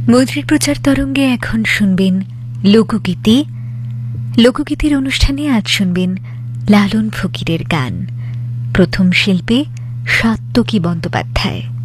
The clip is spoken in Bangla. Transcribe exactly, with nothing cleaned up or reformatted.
মৈত্রীর প্রচার তরঙ্গে এখন শুনবেন লোকগীতি। লোকগীতির অনুষ্ঠানে আজ শুনবেন লালন ফকিরের গান। প্রথম শিল্পী সাত্তকী বন্দ্যোপাধ্যায়।